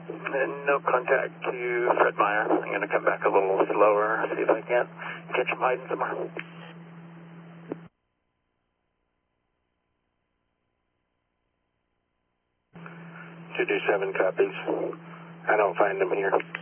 And no contact to Fred Meyer. I'm going to come back a little slower, see if I can't catch him hiding somewhere. 227 copies. I don't find him here.